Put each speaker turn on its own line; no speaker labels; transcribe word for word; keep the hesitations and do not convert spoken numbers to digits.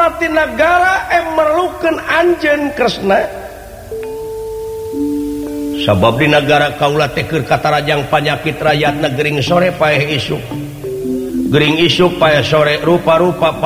pemerintah di negara memerlukan anjeun Kresna sabab di negara kaula teh keur katarajang panyakit rakyatna gering sore paeh isuk gering isuk paeh sore rupa-rupa